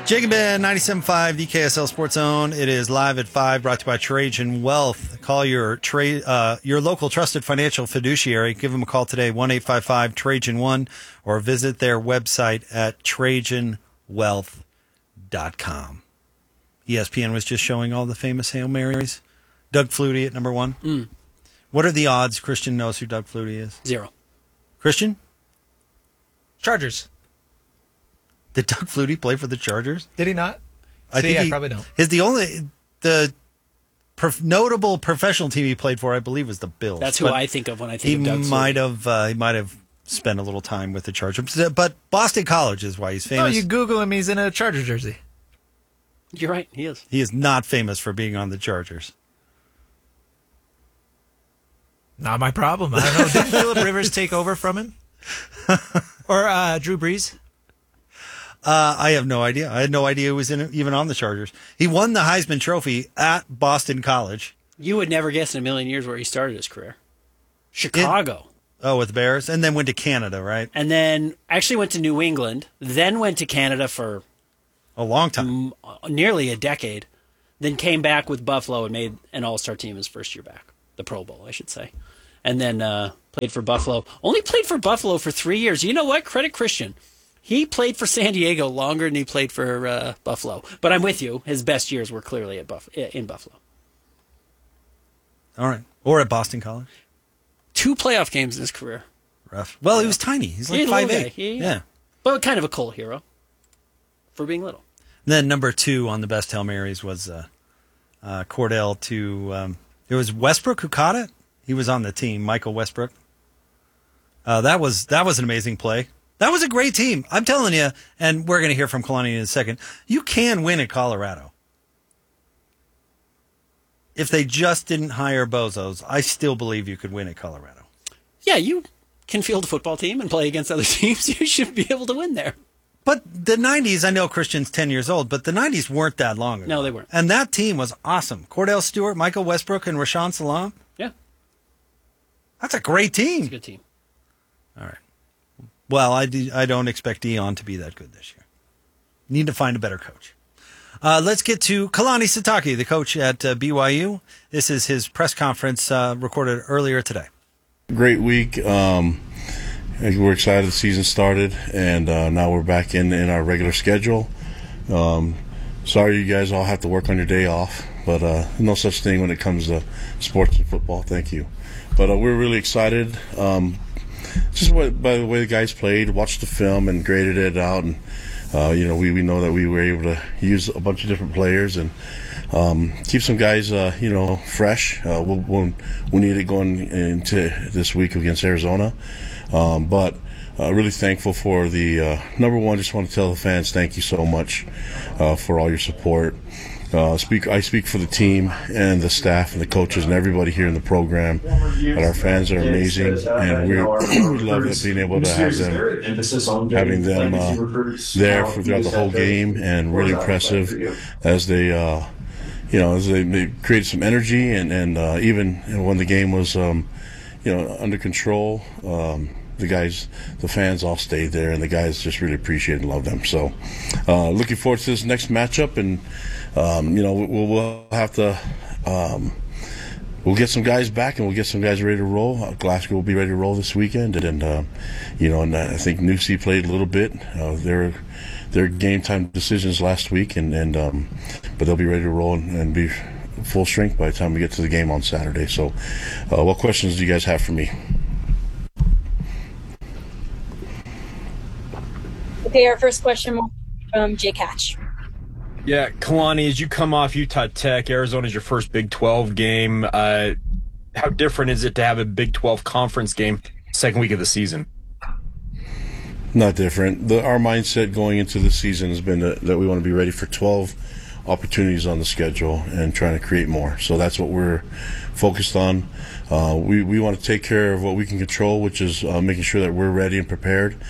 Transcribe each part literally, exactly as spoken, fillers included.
Jacob Ben, ninety-seven point five, the K S L Sports Zone. It is live at five, brought to you by Trajan Wealth. Call your tra- uh, your local trusted financial fiduciary. Give them a call today, one eight five five Trajan one, or visit their website at trajan wealth dot com. E S P N was just showing all the famous Hail Marys. Doug Flutie at number one. Mm. What are the odds Christian knows who Doug Flutie is? Zero. Christian? Chargers. Did Doug Flutie play for the Chargers? Did he not? I See, think I he, probably don't. His the only the prof, notable professional team he played for, I believe, was the Bills. That's who but I think of when I he think of Doug might Flutie. have uh, he might have spent a little time with the Chargers, but Boston College is why he's Oh, famous. you Google him, he's in a Charger jersey. You're right, he is. He is not famous for being on the Chargers. Not my problem. I don't know. Didn't Phillip Rivers take over from him? Or uh, Drew Brees? Uh, I have no idea. I had no idea he was in, even on the Chargers. He won the Heisman Trophy at Boston College. You would never guess in a million years where he started his career. Chicago. It, oh, with the Bears, and then went to Canada, right? And then actually went to New England, then went to Canada for a long time, m- nearly a decade, then came back with Buffalo and made an all-star team his first year back. The Pro Bowl, I should say. And then uh, played for Buffalo. Only played for Buffalo for three years. You know what? Credit Christian. He played for San Diego longer than he played for uh, Buffalo. But I'm with you. His best years were clearly at Buff- in Buffalo. All right. Or at Boston College. Two playoff games in his career. Rough. Well, yeah. He was tiny. He's like He's five eight. Yeah, yeah. yeah. But kind of a cult hero for being little. And then number two on the best Hail Marys was uh, uh, Cordell to... Um, it was Westbrook who caught it. He was on the team, Michael Westbrook. Uh, that was that was an amazing play. That was a great team. I'm telling you, and we're going to hear from Kalani in a second, you can win at Colorado. If they just didn't hire bozos, I still believe you could win at Colorado. Yeah, you can field a football team and play against other teams. You should be able to win there. But the nineties, I know Christian's ten years old, but the nineties weren't that long ago. No, they weren't. And that team was awesome. Cordell Stewart, Michael Westbrook, and Rashawn Salam. Yeah. That's a great team. It's a good team. All right. Well, I, do, I don't expect Dion to be that good this year. Need to find a better coach. Uh, let's get to Kalani Sitake, the coach at uh, B Y U. This is his press conference uh, recorded earlier today. Great week. Um, we're excited the season started, and uh, now we're back in, in our regular schedule. Um, sorry you guys all have to work on your day off, but uh, no such thing when it comes to sports and football. Thank you. But uh, we're really excited. Um, just what, by the way the guys played, watched the film and graded it out, and uh, you know we, we know that we were able to use a bunch of different players and um, keep some guys uh, you know fresh. Uh, we'll, we'll, we need it going into this week against Arizona, um, but uh, really thankful for the uh, number one. Just want to tell the fans thank you so much uh, for all your support. Uh, speak. I speak for the team and the staff and the coaches and everybody here in the program. But our fans are amazing, and we we love it being able to have them, having them uh, there for, throughout the whole game, and really impressive as they, uh, you know, as they, they created some energy, and and uh, even you know, when the game was, um, you know, under control. Um, The guys, the fans all stayed there, and the guys just really appreciate and love them. So, uh, looking forward to this next matchup, and um, you know we'll, we'll have to um, we'll get some guys back, and we'll get some guys ready to roll. Uh, Glasgow will be ready to roll this weekend, and uh, you know, and I think Newsy played a little bit. Uh, their their game time decisions last week, and and um, but they'll be ready to roll and, and be full strength by the time we get to the game on Saturday. So, uh, what questions do you guys have for me? Okay, our first question from Jake Hatch. Yeah, Kalani, as you come off Utah Tech, Arizona's your first Big twelve game. Uh, how different is it to have a Big twelve conference game second week of the season? Not different. The, our mindset going into the season has been that, that we want to be ready for twelve opportunities on the schedule and trying to create more. So that's what we're focused on. Uh, we, we want to take care of what we can control, which is uh, making sure that we're ready and prepared.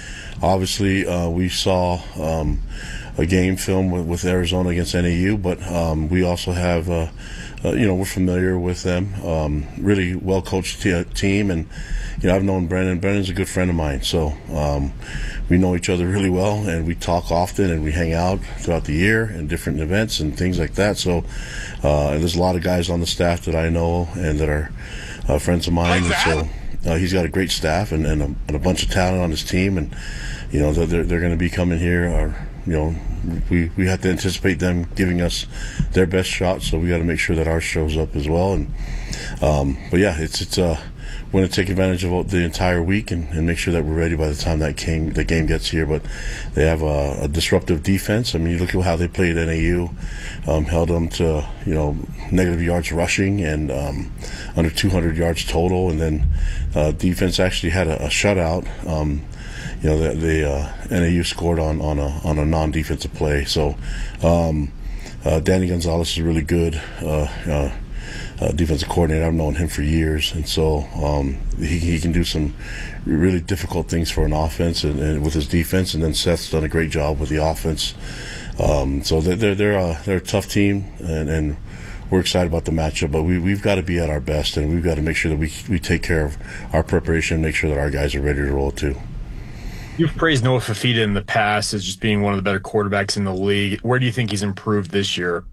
obviously uh, we saw um, a game film with, with Arizona against N A U, but um, we also have, uh, uh, you know, we're familiar with them. Um, really well coached t- team, and you know, I've known Brennan. Brennan's a good friend of mine, so um, we know each other really well, and we talk often, and we hang out throughout the year and different events and things like that. So, uh, and there's a lot of guys on the staff that I know and that are uh, friends of mine, and so. Uh, he's got a great staff and, and, a, and a bunch of talent on his team, and you know they're they're going to be coming here. Or you know, we we have to anticipate them giving us their best shot, so we got to make sure that ours shows up as well. And um, but yeah, it's it's uh, we're going to take advantage of the entire week and, and make sure that we're ready by the time that game the game gets here. But they have a, a disruptive defense. I mean, you look at how they played N A U, um, held them to you know negative yards rushing and um, under two hundred yards total, and then uh, defense actually had a, a shutout. Um, you know, the, the uh, N A U scored on, on a on a non-defensive play. So um, uh, Danny Gonzalez is really good. Uh, uh, Uh, defensive coordinator. I've known him for years, and so um, he, he can do some really difficult things for an offense and, and with his defense. And then Seth's done a great job with the offense. Um, so they're they're they're a, they're a tough team, and, and we're excited about the matchup. But we we've got to be at our best, and we've got to make sure that we we take care of our preparation, and make sure that our guys are ready to roll too. You've praised Noah Fifita in the past as just being one of the better quarterbacks in the league. Where do you think he's improved this year?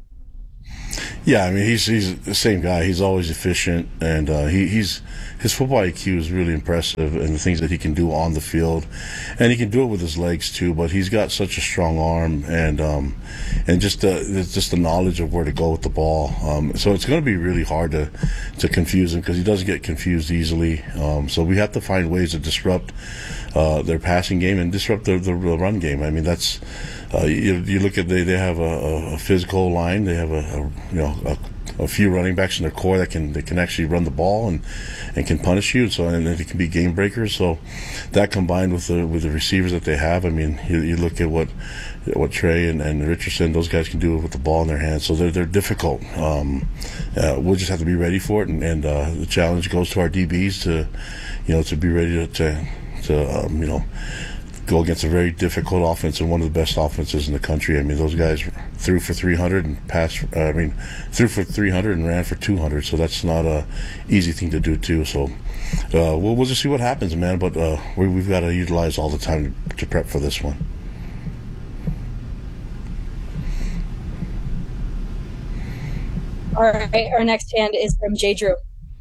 Yeah, I mean he's he's the same guy. He's always efficient, and uh, he, he's his football I Q is really impressive, and the things that he can do on the field, and he can do it with his legs too. But he's got such a strong arm, and um, and just the just the knowledge of where to go with the ball. Um, so it's going to be really hard to to confuse him because he doesn't get confused easily. Um, so we have to find ways to disrupt uh, their passing game and disrupt the, the run game. I mean that's. Uh, you, you look at they they have a, a physical line. They have a, a you know a, a few running backs in their core that can they can actually run the ball and, and can punish you. So and they can be game breakers. So that combined with the with the receivers that they have, I mean you, you look at what what Trey and, and Richardson, those guys can do with the ball in their hands. So they're they're difficult. Um, uh, we'll just have to be ready for it, and, and uh, the challenge goes to our D Bs to you know to be ready to to, to um, you know. go against a very difficult offense and one of the best offenses in the country. I mean, those guys threw for three hundred and passed. Uh, I mean, threw for three hundred and ran for two hundred. So that's not a easy thing to do too. So uh, we'll we'll just see what happens, man. But uh, we, we've got to utilize all the time to, to prep for this one. All right, our next hand is from Jay Drew.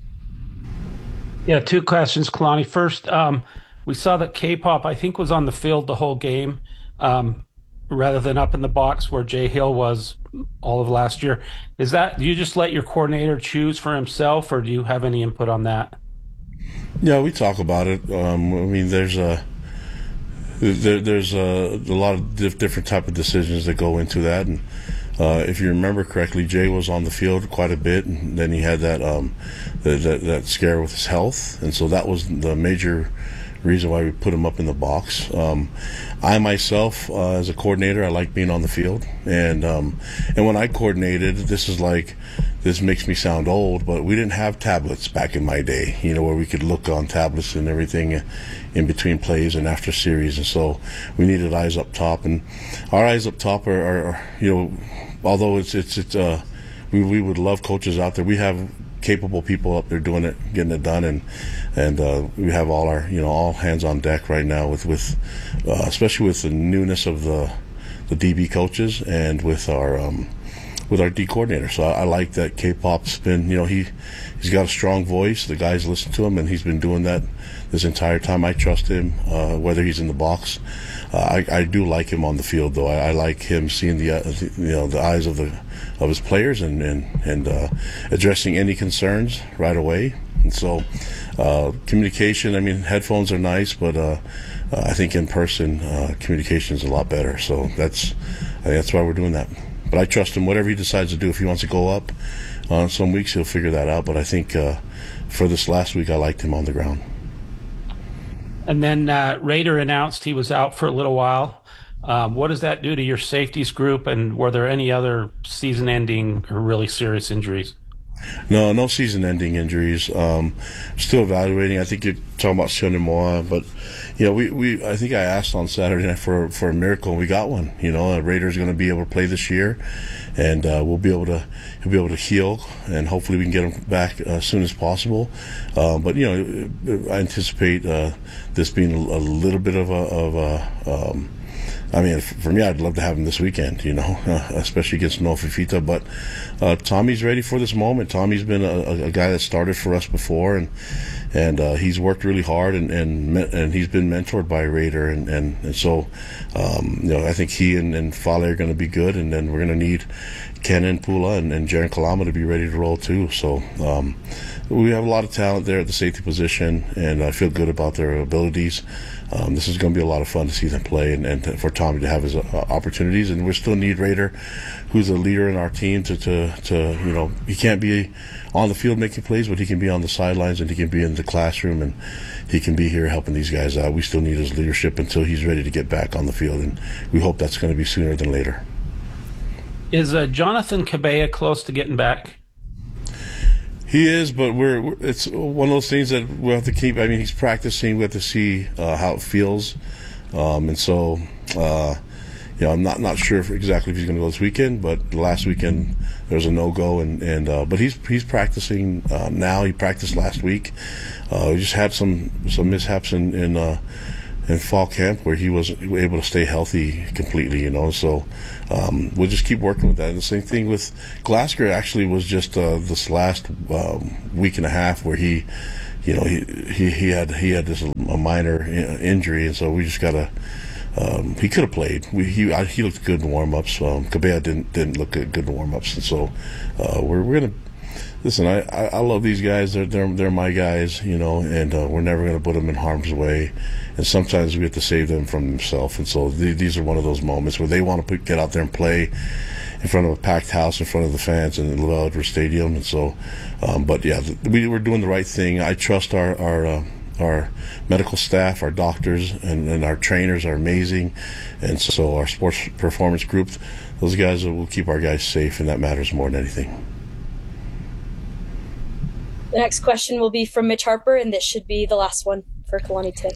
Yeah, two questions, Kalani. First, um, we saw that K-pop, I think, was on the field the whole game, um, rather than up in the box where Jay Hill was all of last year. Is that, do you just let your coordinator choose for himself, or do you have any input on that? Yeah, we talk about it. Um, I mean, there's a there, there's a, a lot of diff- different type of decisions that go into that, and uh, if you remember correctly, Jay was on the field quite a bit, and then he had that um, the, that that scare with his health, and so that was the major reason why we put him up in the box. Um, I myself, uh, as a coordinator, I like being on the field, and um, and when I coordinated, this is like, this makes me sound old, but we didn't have tablets back in my day, you know, where we could look on tablets and everything in between plays and after series, and so we needed eyes up top, and our eyes up top are, are, are you know, although it's it's it's uh, we we would love coaches out there. We have capable people up there doing it, getting it done, and and uh, we have all our you know all hands on deck right now with with uh, especially with the newness of the the D B coaches and with our um, with our D coordinator. So I, I like that K-pop's been you know he he's got a strong voice. The guys listen to him, and he's been doing that this entire time. I trust him, uh, whether he's in the box. Uh, I, I do like him on the field, though. I, I like him seeing the, uh, the you know the eyes of the of his players and and and uh, addressing any concerns right away. And so, uh, communication. I mean, headphones are nice, but uh, uh, I think in person uh, communication is a lot better. So that's I think that's why we're doing that. But I trust him. Whatever he decides to do, if he wants to go up, uh, some weeks he'll figure that out. But I think uh, for this last week, I liked him on the ground. And then uh, Raider announced he was out for a little while. Um, what does that do to your safeties group? And were there any other season-ending or really serious injuries? No, no season-ending injuries. Um, still evaluating. I think you're talking about Sionemoa, but you know, we, we I think I asked on Saturday night for for a miracle, and we got one. You know, a Raider's going to be able to play this year, and uh, we'll be able to he'll be able to heal, and hopefully we can get him back uh, as soon as possible. Uh, but you know, I anticipate uh, this being a, a little bit of a of a. Um, I mean, for me, I'd love to have him this weekend, you know, uh, especially against Noah Fifita. But uh, Tommy's ready for this moment. Tommy's been a, a guy that started for us before, and and uh, he's worked really hard, and and, and he's been mentored by Raider, and and, and so um, you know, I think he and, and Fale are going to be good, and then we're going to need Kenan Pula and, and Jaren Kalama to be ready to roll too. So um, we have a lot of talent there at the safety position, and I feel good about their abilities. Um, this is going to be a lot of fun to see them play, and, and to, for Tommy to have his uh, opportunities. And we still need Raider, who's a leader in our team, to, to, to, you know, he can't be on the field making plays, but he can be on the sidelines, and he can be in the classroom, and he can be here helping these guys out. We still need his leadership until he's ready to get back on the field, and we hope that's going to be sooner than later. Is uh, Jonathan Cabella close to getting back? He is, but we're, we're it's one of those things that we have to keep. I mean, he's practicing. We have to see uh, how it feels, um, and so uh, you know, I'm not not sure if exactly if he's going to go this weekend. But last weekend there was a no go, and and uh, but he's he's practicing uh, now. He practiced last week. Uh, we just had some some mishaps in in, uh, in fall camp where he wasn't able to stay healthy completely. You know, so. Um, we'll just keep working with that. And the same thing with Glasgow. Actually, was just uh, this last um, week and a half where he, you know, he he, he had he had this a minor injury, and so we just gotta. Um, he could have played. We, he I, he looked good in warm-ups. Um, Cabella didn't didn't look good in warm-ups, and so uh, we're we're gonna. Listen, I, I, I love these guys. They're they're they're my guys, you know, and uh, we're never going to put them in harm's way. And sometimes we have to save them from themselves. And so th- these are one of those moments where they want to put, get out there and play in front of a packed house, in front of the fans in the LaVell Edwards Stadium. And so, um, but yeah, th- we we're doing the right thing. I trust our our uh, our medical staff, our doctors, and, and our trainers are amazing. And so our sports performance group, those guys will keep our guys safe, and that matters more than anything. The next question will be from Mitch Harper, and this should be the last one for Kalani today.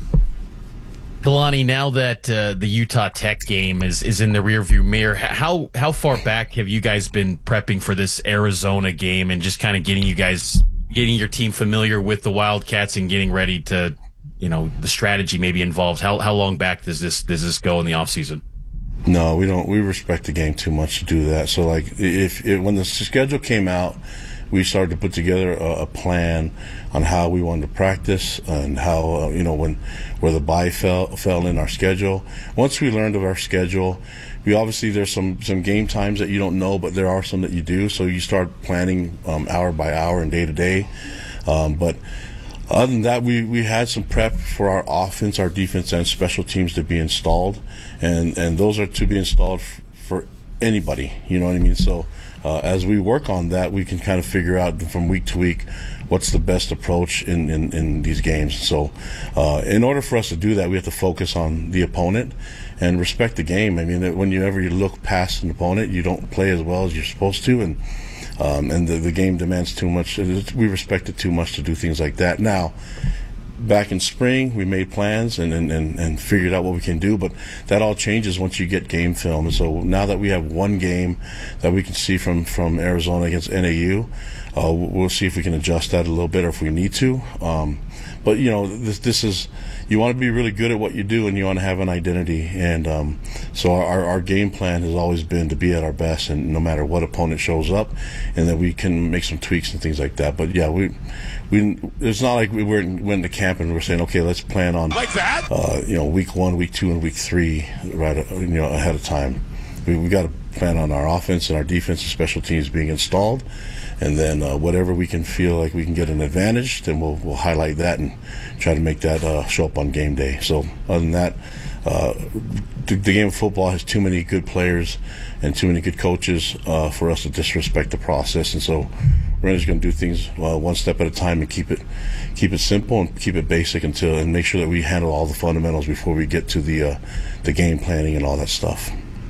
Kalani, now that uh, the Utah Tech game is, is in the rearview mirror, how how far back have you guys been prepping for this Arizona game, and just kind of getting you guys, getting your team familiar with the Wildcats and getting ready to, you know, the strategy maybe involved? How how long back does this does this go in the offseason? No, we don't. We respect the game too much to do that. So, like, if, if when the schedule came out, we started to put together a, a plan on how we wanted to practice and how, uh, you know, when where the bye fell fell in our schedule. Once we learned of our schedule, we obviously there's some some game times that you don't know, but there are some that you do. So you start planning um, hour by hour and day to day. Um, but other than that, we, we had some prep for our offense, our defense, and special teams to be installed, and and those are to be installed f- for anybody. You know what I mean? So. Uh, as we work on that, we can kind of figure out from week to week what's the best approach in, in, in these games. So uh, in order for us to do that, we have to focus on the opponent and respect the game. I mean, whenever you look past an opponent, you don't play as well as you're supposed to, and um, and the, the game demands too much. We respect it too much to do things like that. Now, back in spring, we made plans and, and, and, and figured out what we can do, but that all changes once you get game film. And so now that we have one game that we can see from, from Arizona against N A U, uh, we'll see if we can adjust that a little bit or if we need to. Um, but, you know, this, this is, you want to be really good at what you do and you want to have an identity. And um, so our, our game plan has always been to be at our best, and no matter what opponent shows up, and then we can make some tweaks and things like that. But, yeah, we... We, it's not like we went, went to camp and we're saying, okay, let's plan on like that. Uh, you know, week one, week two, and week three, right? You know, ahead of time. We we got to plan on our offense and our defense and special teams being installed, and then uh, whatever we can feel like we can get an advantage, then we'll we'll highlight that and try to make that uh, show up on game day. So other than that, uh, the, the game of football has too many good players and too many good coaches uh, for us to disrespect the process, and so. We're just going to do things uh, one step at a time and keep it, keep it simple and keep it basic until, and make sure that we handle all the fundamentals before we get to the, uh, the game planning and all that stuff.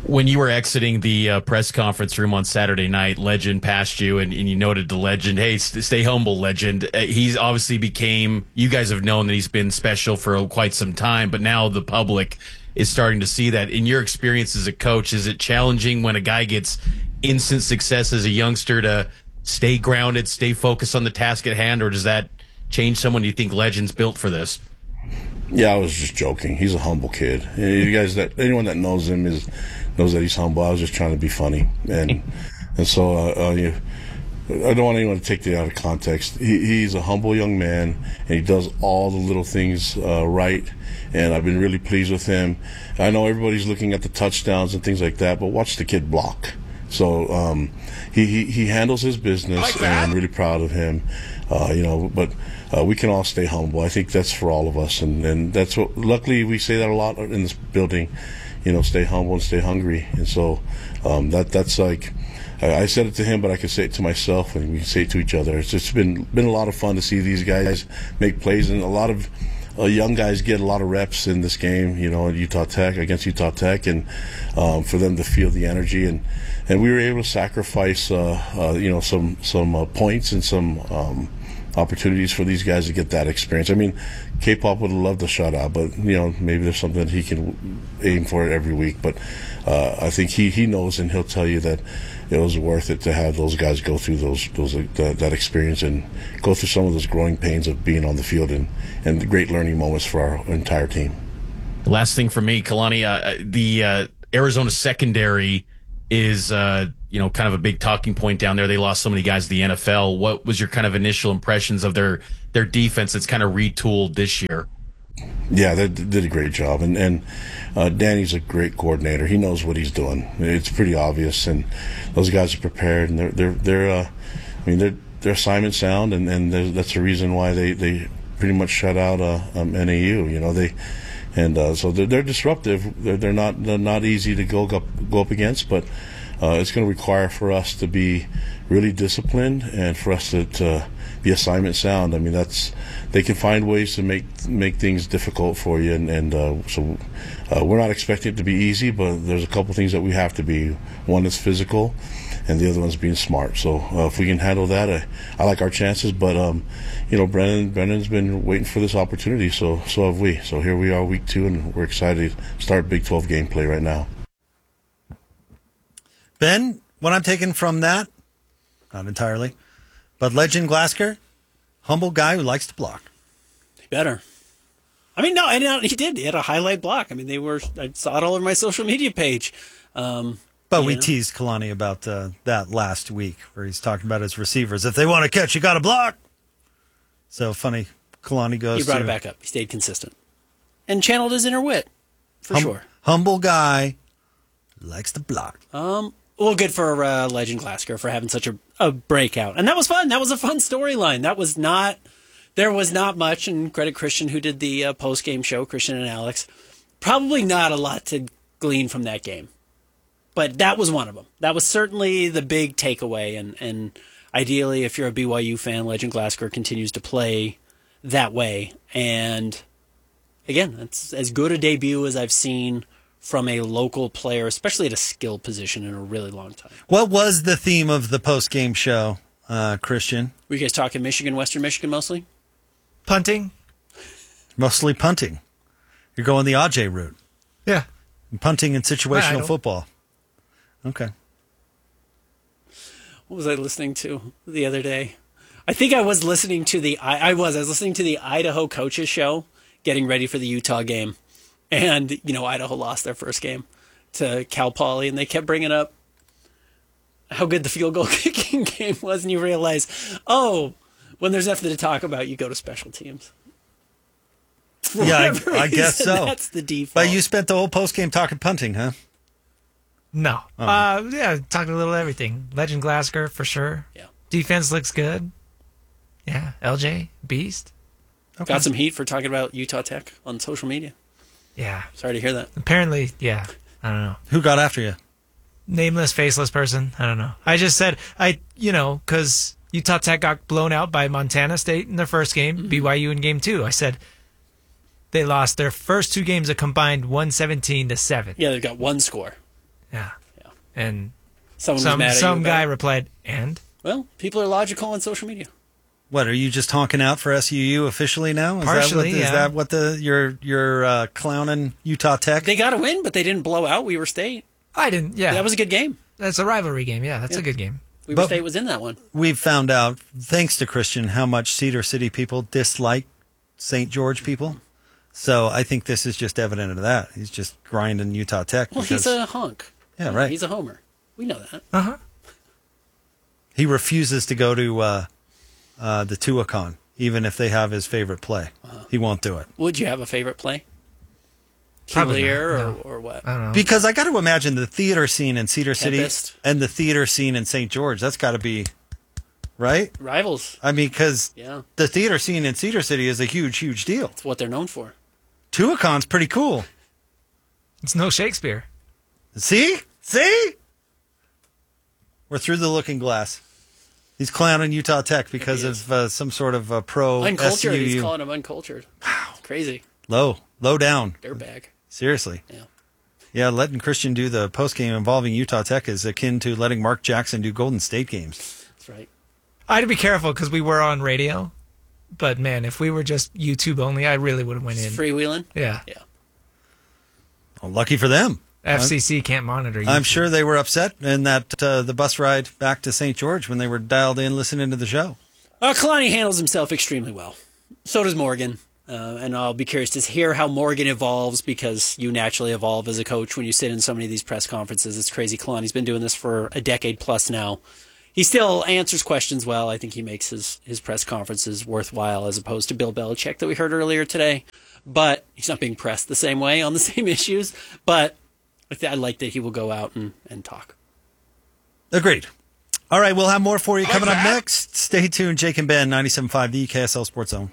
When you were exiting the uh, press conference room on Saturday night, Legend passed you, and, and you noted to Legend, hey, st- stay humble, Legend. Uh, he's obviously became, you guys have known that he's been special for quite some time, but now the public is starting to see that. In your experience as a coach, is it challenging when a guy gets instant success as a youngster to stay grounded, stay focused on the task at hand, or does that change someone? Do you think Legend's built for this? Yeah, I was just joking. He's a humble kid. You guys, that anyone that knows him is knows that he's humble. I was just trying to be funny, and and so uh, uh, you, I don't want anyone to take that out of context. He, he's a humble young man, and he does all the little things uh, right. And I've been really pleased with him. I know everybody's looking at the touchdowns and things like that, but watch the kid block. So um, he, he he handles his business, like and I'm really proud of him. Uh, you know, but uh, we can all stay humble. I think that's for all of us, and, and that's what. Luckily, we say that a lot in this building. You know, stay humble and stay hungry. And so um, that that's like I, I said it to him, but I could say it to myself, and we can say it to each other. It's just been been a lot of fun to see these guys make plays, and a lot of uh, young guys get a lot of reps in this game. You know, at Utah Tech against Utah Tech, and um, for them to feel the energy, and and we were able to sacrifice uh, uh, you know some some uh, points and some. Um, opportunities for these guys to get that experience. I mean, K-Pop would have loved a shutout, but you know, maybe there's something that he can aim for every week. But uh, I think he, he knows, and he'll tell you that it was worth it to have those guys go through those those uh, that, that experience and go through some of those growing pains of being on the field, and and the great learning moments for our entire team. The last thing for me, Kalani, uh, the uh, Arizona secondary is uh, you know kind of a big talking point down there. They lost so many guys to the N F L. What was your kind of initial impressions of their their defense that's kind of retooled this year? Yeah, they did a great job, and and uh, Danny's a great coordinator. He knows what he's doing. It's pretty obvious, and those guys are prepared, and they're they're they're. Uh, I mean, they're they're assignment sound, and and that's the reason why they they pretty much shut out uh, um, N A U. You know they. And uh, so they're, they're disruptive. They're, they're not they're not easy to go up, go up against, but uh, it's going to require for us to be really disciplined and for us to, to be assignment sound. I mean, that's they can find ways to make make things difficult for you, and, and uh, so uh, we're not expecting it to be easy, but there's a couple things that we have to be. One is physical, and the other one's being smart. So uh, if we can handle that, I, I like our chances. But um, you know, Brennan Brennan's been waiting for this opportunity, so so have we. So here we are, week two, and we're excited to start Big twelve gameplay right now. Ben, what I'm taking from that, not entirely, but Legend Glasgow, humble guy who likes to block. Better. I mean, no, and he did. He had a highlight block. I mean, they were. I saw it all over my social media page. Um, But we know. teased Kalani about uh, that last week, where he's talking about his receivers. If they want to catch, you got to block. So funny. Kalani goes. He brought to, it back up. He stayed consistent and channeled his inner wit for hum- sure. Humble guy, likes to block. Um. Well, good for uh, Legend Glasgow for having such a, a breakout, and that was fun. That was a fun storyline. That was not. There was not much, and credit Christian who did the uh, post game show. Christian and Alex. Probably not a lot to glean from that game. But that was one of them. That was certainly the big takeaway. And, and ideally, if you're a B Y U fan, Legend Glasgow continues to play that way. And again, that's as good a debut as I've seen from a local player, especially at a skill position, in a really long time. What was the theme of the post-game show, uh, Christian? Were you guys talking Michigan, Western Michigan mostly? Punting? Mostly punting. You're going the A J route. Yeah. Punting and situational I don't- football. Okay. What was I listening to the other day? I think I was listening to the I, I was I was listening to the Idaho coaches show, getting ready for the Utah game, and you know Idaho lost their first game to Cal Poly, and they kept bringing up how good the field goal kicking game was, and you realize, oh, when there's nothing to talk about, you go to special teams. For Yeah, whatever I, I guess reason, so. That's the default. But you spent the whole post-game talking punting, huh? No. Oh. Uh, yeah, talking a little everything. Legend Glasgow for sure. Yeah. Defense looks good. Yeah. L J, beast. Okay. Got some heat for talking about Utah Tech on social media. Yeah. Sorry to hear that. Apparently, yeah. I don't know. Who got after you? Nameless, faceless person. I don't know. I just said, I, you know, because Utah Tech got blown out by Montana State in their first game, mm-hmm. B Y U in game two. I said they lost their first two games a combined one seventeen to seven. Yeah, they've got one score. Yeah. Yeah. And Someone was some mad at some you guy about it. replied, and? Well, people are logical on social media. What, are you just honking out for S U U officially now? Is Partially, that what, yeah. Is that what the you're you're uh, clowning Utah Tech? They got to win, but they didn't blow out Weaver State. I didn't, yeah. That was a good game. That's a rivalry game, yeah. That's Yeah. a good game. Weaver But- State was in that one. We've found out, thanks to Christian, how much Cedar City people dislike Saint George people. So I think this is just evident of that. He's just grinding Utah Tech. Well, because he's a hunk. Yeah, right. He's a homer. We know that. Uh-huh. He refuses to go to uh, uh, the Tuacahn, even if they have his favorite play. Uh-huh. He won't do it. Would you have a favorite play? Probably Killier not, or, no. or what? I don't know. Because I got to imagine the theater scene in Cedar City Tempest. and the theater scene in Saint George. That's got to be, right? Rivals. I mean, because Yeah. the theater scene in Cedar City is a huge, huge deal. It's what they're known for. Tuacahn's pretty cool. It's no Shakespeare. See? See? We're through the looking glass. He's clowning Utah Tech because He is. of uh, some sort of uh, pro Uncultured. S U U. He's calling him uncultured. Wow. It's crazy. Low, low down. Dirtbag. Seriously. Yeah. Yeah, letting Christian do the post game involving Utah Tech is akin to letting Mark Jackson do Golden State games. That's right. I had to be careful because we were on radio. But, man, if we were just YouTube only, I really would have went in. Freewheeling? Yeah. Yeah. Well, lucky for them. F C C can't monitor you. I'm sure they were upset in that uh, the bus ride back to Saint George when they were dialed in listening to the show. Uh, Kalani handles himself extremely well. So does Morgan. Uh, and I'll be curious to hear how Morgan evolves because you naturally evolve as a coach when you sit in so many of these press conferences. It's crazy. Kalani's been doing this for a decade plus now. He still answers questions well. I think he makes his, his press conferences worthwhile as opposed to Bill Belichick that we heard earlier today. But he's not being pressed the same way on the same issues. But I, th- I like that he will go out and, and talk. Agreed. All right, we'll have more for you coming up next. Stay tuned. Jake and Ben, ninety-seven point five, the K S L Sports Zone.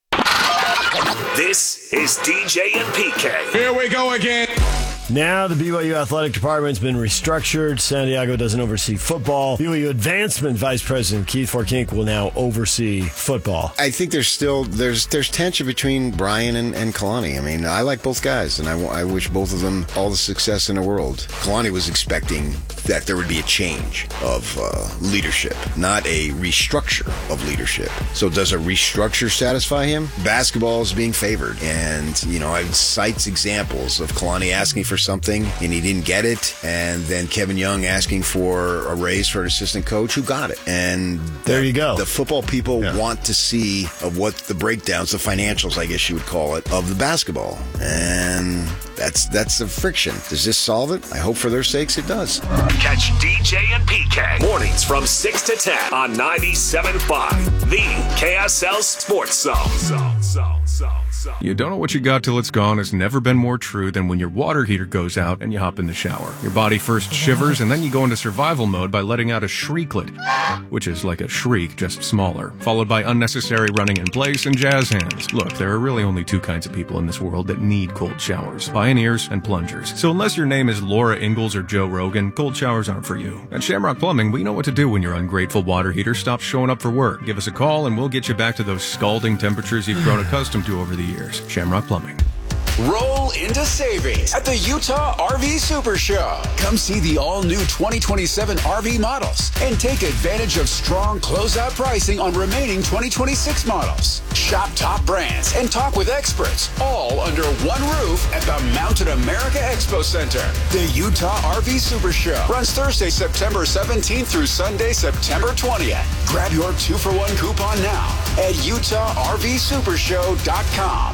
This is D J and P K. Here we go again. Now the B Y U athletic department's been restructured. Santiago doesn't oversee football. B Y U advancement vice president Keith Forkink will now oversee football. I think there's still there's there's tension between Brian and, and Kalani. I mean, I like both guys, and I, I wish both of them all the success in the world. Kalani was expecting that there would be a change of uh, leadership, not a restructure of leadership. So does a restructure satisfy him? Basketball is being favored, and you know, I cites examples of Kalani asking for something and he didn't get it, and then Kevin Young asking for a raise for an assistant coach who got it. And there you go. The football people yeah. want to see of what the breakdowns, the financials, I guess you would call it, of the basketball, and that's that's the friction. Does this solve it? I hope for their sakes it does. Catch D J and P K mornings from six to ten on ninety-seven point five, the K S L Sports Zone. Zone, zone, zone, zone. You don't know what you got till it's gone has never been more true than when your water heater goes out and you hop in the shower. Your body first shivers and then you go into survival mode by letting out a shrieklet, which is like a shriek, just smaller, followed by unnecessary running in place and jazz hands. Look, there are really only two kinds of people in this world that need cold showers, pioneers and plungers. So unless your name is Laura Ingalls or Joe Rogan, cold showers aren't for you. At Shamrock Plumbing, we know what to do when your ungrateful water heater stops showing up for work. Give us a call and we'll get you back to those scalding temperatures you've grown accustomed to over the years. Shamrock Plumbing. Roll into savings at the Utah R V Super Show. Come see the all-new twenty twenty-seven R V models and take advantage of strong closeout pricing on remaining twenty twenty-six models. Shop top brands and talk with experts, all under one roof at the Mountain America Expo Center. The Utah R V Super Show runs Thursday, September seventeenth through Sunday, September twentieth. Grab your two-for-one coupon now at utah r v super show dot com.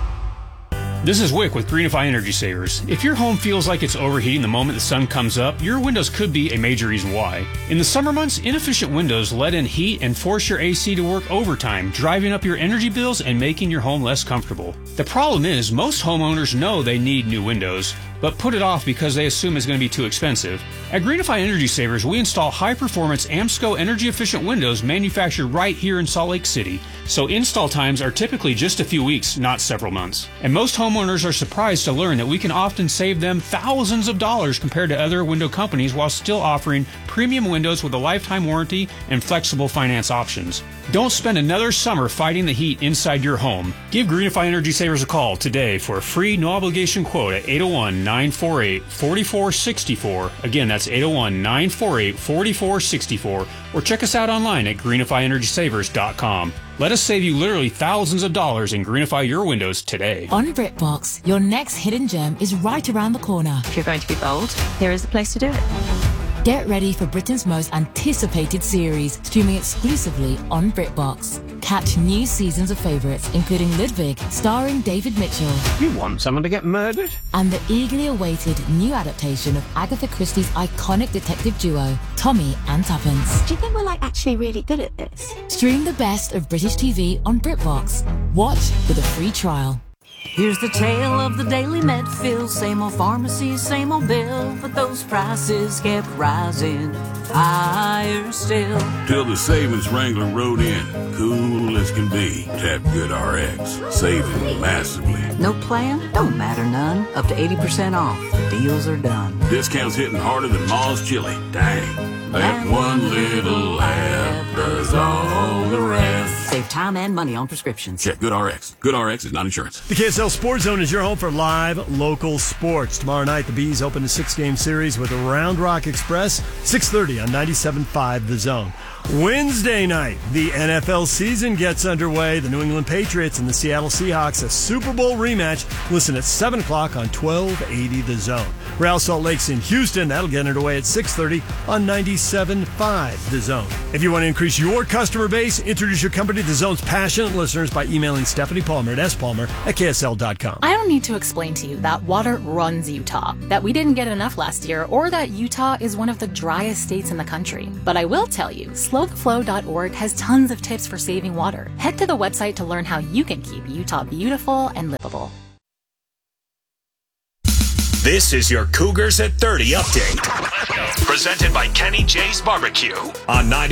This is Wick with Greenify Energy Savers. If your home feels like it's overheating the moment the sun comes up, your windows could be a major reason why. In the summer months, inefficient windows let in heat and force your A C to work overtime, driving up your energy bills and making your home less comfortable. The problem is, most homeowners know they need new windows, but put it off because they assume it's going to be too expensive. At Greenify Energy Savers, we install high-performance AMSCO energy-efficient windows manufactured right here in Salt Lake City, so install times are typically just a few weeks, not several months. And most homeowners are surprised to learn that we can often save them thousands of dollars compared to other window companies while still offering premium windows with a lifetime warranty and flexible finance options. Don't spend another summer fighting the heat inside your home. Give Greenify Energy Savers a call today for a free, no-obligation quote at eight oh one, nine nine four eight, four four six four. Again, that's eight oh one, nine four eight, four four six four. Or check us out online at greenify energy savers dot com. Let us save you literally thousands of dollars and greenify your windows today. On BritBox, your next hidden gem is right around the corner. If you're going to be bold, here is the place to do it. Get ready for Britain's most anticipated series, streaming exclusively on BritBox. Catch new seasons of favourites, including Ludwig, starring David Mitchell. You want someone to get murdered? And the eagerly awaited new adaptation of Agatha Christie's iconic detective duo, Tommy and Tuppence. Do you think we're like actually really good at this? Stream the best of British T V on BritBox. Watch with a free trial. Here's the tale of the daily Medfield. Same old pharmacy, same old bill, but those prices kept rising higher still. Till the savings wrangler rode in, cool as can be. Tap Good R X, saving massively. No plan? Don't matter none. Up to eighty percent off. The deals are done. Discounts hitting harder than Ma's chili. Dang. That one little app does all the rest. Save time and money on prescriptions. Check Good R X. Good R X is not insurance. The K S L Sports Zone is your home for live local sports. Tomorrow night, the Bees open a six-game series with the Round Rock Express, six thirty on ninety-seven point five The Zone. Wednesday night, the N F L season gets underway. The New England Patriots and the Seattle Seahawks, a Super Bowl rematch. Listen at seven o'clock on twelve eighty The Zone. Real Salt Lake's in Houston. That'll get underway at six thirty on ninety-seven point five The Zone. If you want to increase your customer base, introduce your company to The Zone's passionate listeners by emailing Stephanie Palmer at s palmer at k s l dot com. I don't need to explain to you that water runs Utah, that we didn't get enough last year, or that Utah is one of the driest states in the country. But I will tell you, slow the flow dot org has tons of tips for saving water. Head to the website to learn how you can keep Utah beautiful and livable. This is your Cougars at thirty update. Presented by Kenny J's Barbecue on ninety.